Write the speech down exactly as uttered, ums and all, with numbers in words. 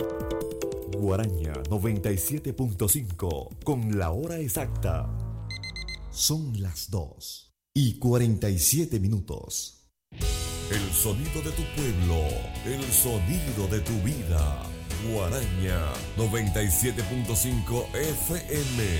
Guaraña noventa y siete punto cinco con la hora exacta. Son las dos y cuarenta y siete minutos. El sonido de tu pueblo, el sonido de tu vida. Guaraña noventa y siete punto cinco F M.